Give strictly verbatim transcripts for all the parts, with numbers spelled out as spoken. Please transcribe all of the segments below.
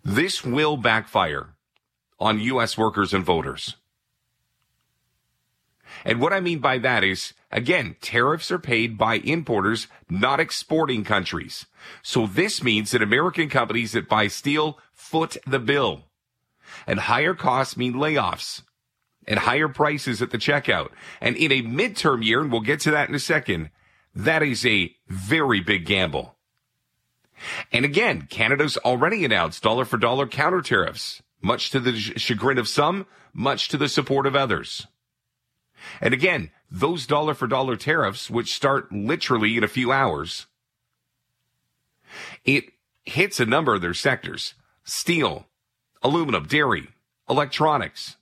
This will backfire on U S workers and voters. And what I mean by that is, again, tariffs are paid by importers, not exporting countries. So this means that American companies that buy steel foot the bill. And higher costs mean layoffs and higher prices at the checkout. And in a midterm year, and we'll get to that in a second, that is a very big gamble. And again, Canada's already announced dollar for dollar counter tariffs, much to the chagrin of some, much to the support of others. And again, those dollar for dollar tariffs, which start literally in a few hours, it hits a number of their sectors: steel, aluminum, dairy, electronics.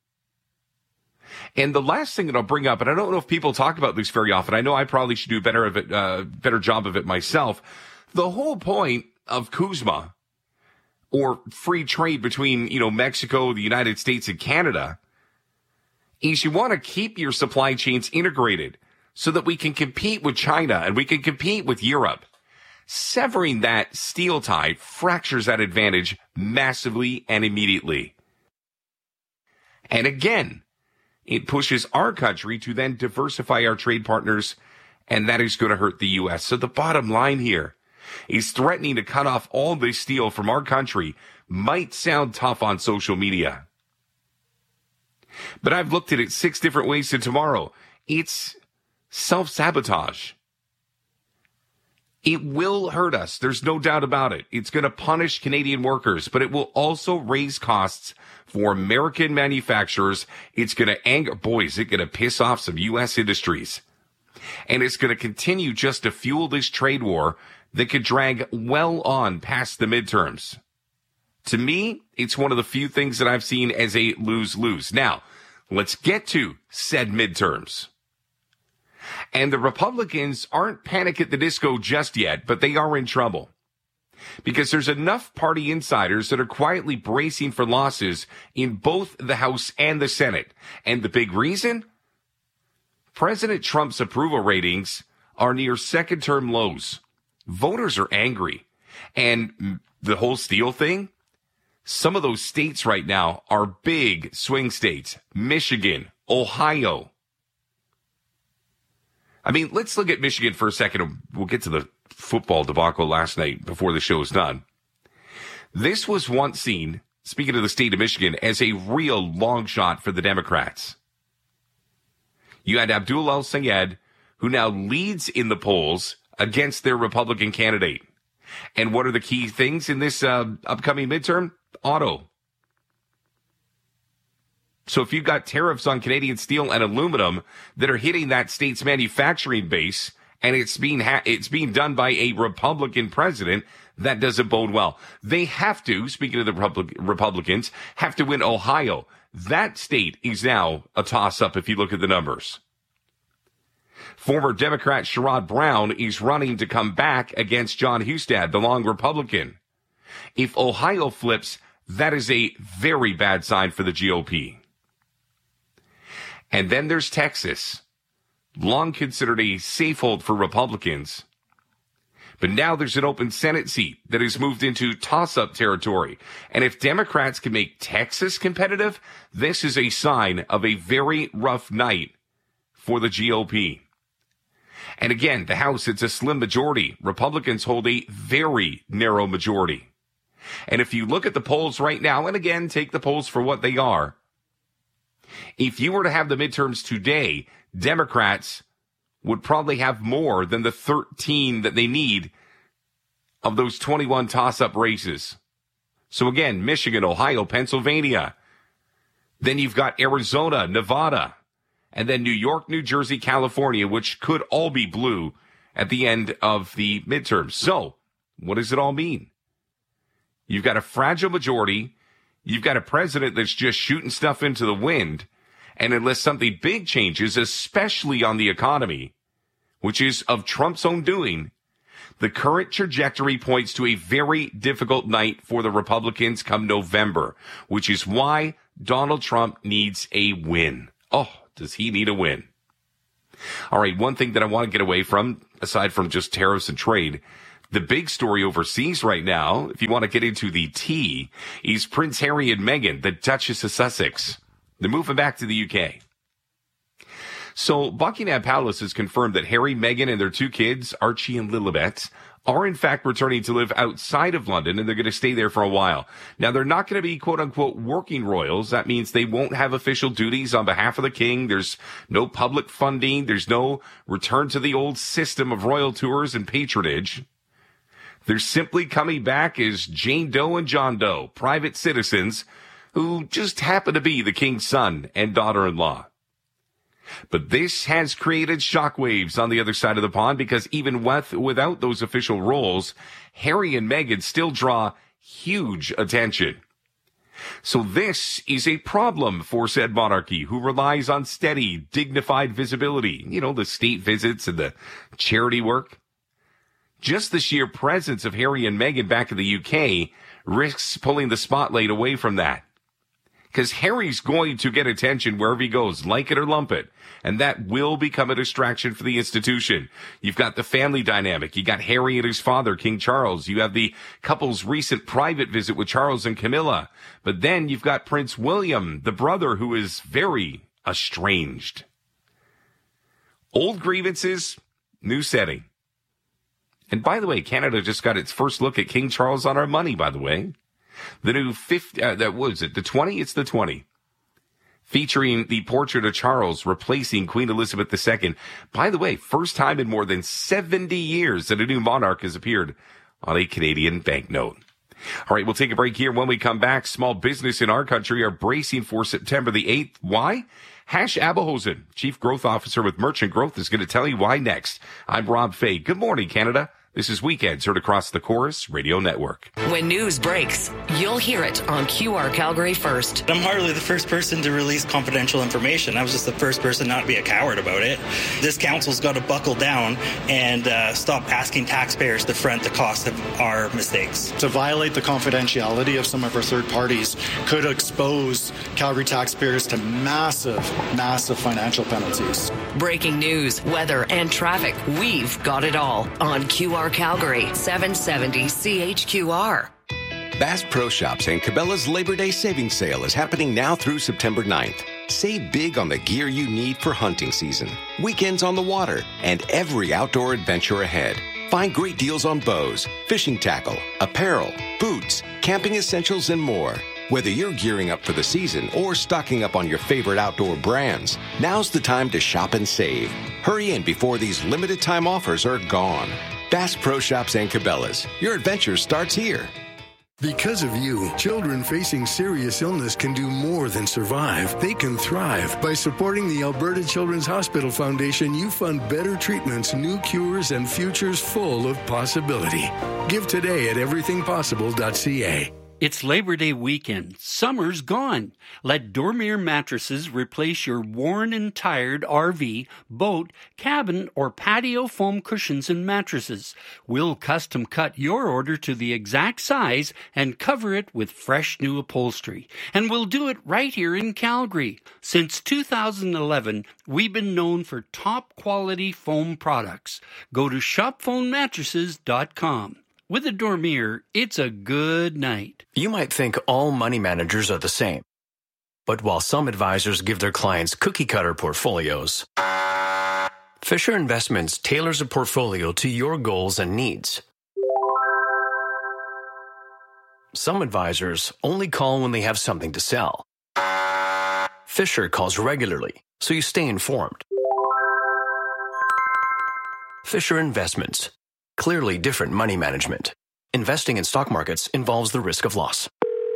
And the last thing that I'll bring up, and I don't know if people talk about this very often, I know I probably should do better of it, uh, better job of it myself. The whole point of CUSMA, or free trade between, you know, Mexico, the United States, and Canada, is you want to keep your supply chains integrated so that we can compete with China and we can compete with Europe. Severing that steel tie fractures that advantage massively and immediately. And again, it pushes our country to then diversify our trade partners, and that is going to hurt the U S. So the bottom line here is threatening to cut off all this steel from our country might sound tough on social media. But I've looked at it six different ways to tomorrow. It's self-sabotage. It will hurt us. There's no doubt about it. It's going to punish Canadian workers, but it will also raise costs for American manufacturers. It's going to anger, boy, is it going to piss off some U S industries. And it's going to continue just to fuel this trade war that could drag well on past the midterms. To me, it's one of the few things that I've seen as a lose-lose. Now, let's get to said midterms. And the Republicans aren't Panic at the Disco just yet, but they are in trouble. Because there's enough party insiders that are quietly bracing for losses in both the House and the Senate. And the big reason? President Trump's approval ratings are near second-term lows. Voters are angry. And the whole steel thing? Some of those states right now are big swing states. Michigan, Ohio. I mean, let's look at Michigan for a second. We'll get to the football debacle last night before the show is done. This was once seen, speaking of the state of Michigan, as a real long shot for the Democrats. You had Abdul El-Sayed, who now leads in the polls against their Republican candidate. And what are the key things in this uh, upcoming midterm? Auto. So if you've got tariffs on Canadian steel and aluminum that are hitting that state's manufacturing base, and it's being ha- it's being done by a Republican president, that doesn't bode well. They have to, speaking of the Republic- Republicans, have to win Ohio. That state is now a toss-up if you look at the numbers. Former Democrat Sherrod Brown is running to come back against John Husted, the long Republican. If Ohio flips, that is a very bad sign for the G O P. And then there's Texas, long considered a safe hold for Republicans. But now there's an open Senate seat that has moved into toss-up territory. And if Democrats can make Texas competitive, this is a sign of a very rough night for the G O P. And again, the House, it's a slim majority. Republicans hold a very narrow majority. And if you look at the polls right now, and again, take the polls for what they are, if you were to have the midterms today, Democrats would probably have more than the thirteen that they need of those twenty-one toss-up races. So again, Michigan, Ohio, Pennsylvania. Then you've got Arizona, Nevada, and then New York, New Jersey, California, which could all be blue at the end of the midterms. So what does it all mean? You've got a fragile majority. You've got a president that's just shooting stuff into the wind. And unless something big changes, especially on the economy, which is of Trump's own doing, the current trajectory points to a very difficult night for the Republicans come November, which is why Donald Trump needs a win. Oh, does he need a win? All right, one thing that I want to get away from, aside from just tariffs and trade, The big story overseas right now, if you want to get into the tea, is Prince Harry and Meghan, the Duchess of Sussex. They're moving back to the U K. So Buckingham Palace has confirmed that Harry, Meghan, and their two kids, Archie and Lilibet, are in fact returning to live outside of London, and they're going to stay there for a while. Now, they're not going to be quote-unquote working royals. That means they won't have official duties on behalf of the king. There's no public funding. There's no return to the old system of royal tours and patronage. They're simply coming back as Jane Doe and John Doe, private citizens who just happen to be the king's son and daughter-in-law. But this has created shockwaves on the other side of the pond because even with, without those official roles, Harry and Meghan still draw huge attention. So this is a problem for said monarchy, who relies on steady, dignified visibility. You know, the state visits and the charity work. Just the sheer presence of Harry and Meghan back in the U K risks pulling the spotlight away from that. Because Harry's going to get attention wherever he goes, like it or lump it. And that will become a distraction for the institution. You've got the family dynamic. You got Harry and his father, King Charles. You have the couple's recent private visit with Charles and Camilla. But then you've got Prince William, the brother, who is very estranged. Old grievances, new setting. And by the way, Canada just got its first look at King Charles on our money, by the way. The new fifty, uh, that was it, the twenty? It's the twenty. Featuring the portrait of Charles replacing Queen Elizabeth the Second. By the way, first time in more than seventy years that a new monarch has appeared on a Canadian banknote. All right, we'll take a break here. When we come back, small business in our country are bracing for September the eighth. Why? Hash Abehosen, Chief Growth Officer with Merchant Growth, is going to tell you why next. I'm Rob Fay. Good morning, Canada. This is Weekends, heard across the Chorus Radio Network. When news breaks, you'll hear it on Q R Calgary First. I'm hardly the first person to release confidential information. I was just the first person not to be a coward about it. This council's got to buckle down and uh, stop asking taxpayers to front the cost of our mistakes. To violate the confidentiality of some of our third parties could expose Calgary taxpayers to massive, massive financial penalties. Breaking news, weather, and traffic. We've got it all on Q R Calgary, seven seventy C H Q R. Bass Pro Shops and Cabela's Labor Day Savings Sale is happening now through September ninth. Save big on the gear you need for hunting season, weekends on the water, and every outdoor adventure ahead. Find great deals on bows, fishing tackle, apparel, boots, camping essentials, and more. Whether you're gearing up for the season or stocking up on your favorite outdoor brands, now's the time to shop and save. Hurry in before these limited time offers are gone. Bass Pro Shops and Cabela's. Your adventure starts here. Because of you, children facing serious illness can do more than survive. They can thrive. By supporting the Alberta Children's Hospital Foundation, you fund better treatments, new cures, and futures full of possibility. Give today at everything possible dot c a. It's Labor Day weekend. Summer's gone. Let Dormier Mattresses replace your worn and tired R V, boat, cabin, or patio foam cushions and mattresses. We'll custom cut your order to the exact size and cover it with fresh new upholstery. And we'll do it right here in Calgary. Since two thousand eleven, we've been known for top quality foam products. Go to shop foam mattresses dot com. With a Dormier, it's a good night. You might think all money managers are the same. But while some advisors give their clients cookie-cutter portfolios, Fisher Investments tailors a portfolio to your goals and needs. Some advisors only call when they have something to sell. Fisher calls regularly, so you stay informed. Fisher Investments. Clearly different money management. Investing in stock markets involves the risk of loss.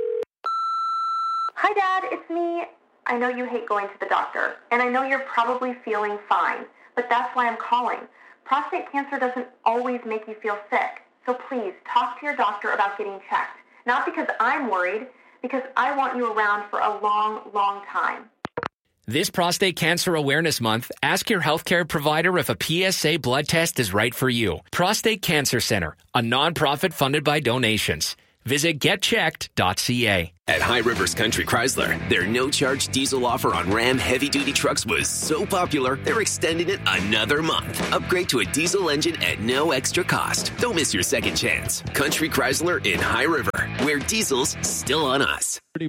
Hi, Dad. It's me. I know you hate going to the doctor, and I know you're probably feeling fine, but that's why I'm calling. Prostate cancer doesn't always make you feel sick, so please talk to your doctor about getting checked. Not because I'm worried, because I want you around for a long, long time. This Prostate Cancer Awareness Month, ask your healthcare provider if a P S A blood test is right for you. Prostate Cancer Center, a nonprofit funded by donations. Visit get checked dot c a. At High Rivers Country Chrysler, their no-charge diesel offer on Ram heavy-duty trucks was so popular, they're extending it another month. Upgrade to a diesel engine at no extra cost. Don't miss your second chance. Country Chrysler in High River, where diesel's still on us. The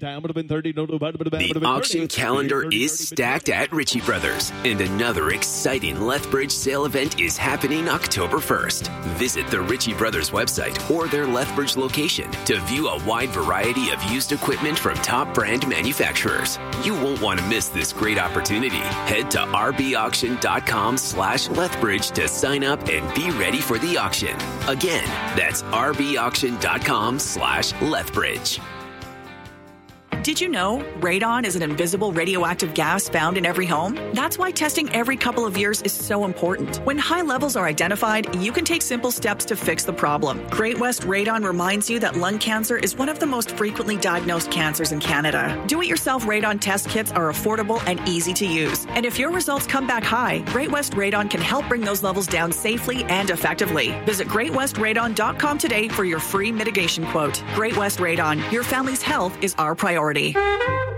auction calendar is stacked at Ritchie Brothers, and another exciting Lethbridge sale event is happening October first. Visit the Ritchie Brothers website or their Lethbridge location to view a wide variety of used equipment from top brand manufacturers. You won't want to miss this great opportunity. Head to rbauction.com slash Lethbridge to sign up and be ready for the auction. Again, that's rbauction.com slash Lethbridge. Did you know radon is an invisible radioactive gas found in every home? That's why testing every couple of years is so important. When high levels are identified, you can take simple steps to fix the problem. Great West Radon reminds you that lung cancer is one of the most frequently diagnosed cancers in Canada. Do-it-yourself radon test kits are affordable and easy to use. And if your results come back high, Great West Radon can help bring those levels down safely and effectively. Visit great west radon dot com today for your free mitigation quote. Great West Radon, your family's health is our priority.